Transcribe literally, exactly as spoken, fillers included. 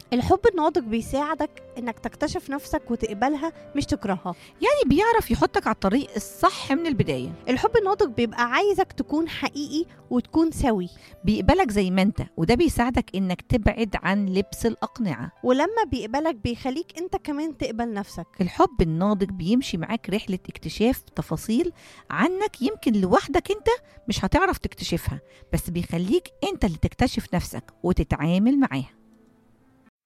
الحب الناضج بيساعدك انك تكتشف نفسك وتقبلها مش تكرهها. يعني بيعرف يحطك على الطريق الصح من البداية. الحب الناضج بيبقى عايزك تكون حقيقي وتكون سوي، بيقبلك زي ما انت، وده بيساعدك انك تبعد عن لبس الأقنعة. ولما بيقبلك بيخليك انت كمان تقبل نفسك. الحب الناضج بيمشي معاك رحلة اكتشاف تفاصيل عنك يمكن لوحدك انت مش هتعرف تكتشفها، بس بيخليك انت اللي تكتشف نفسك وتتعامل معاها.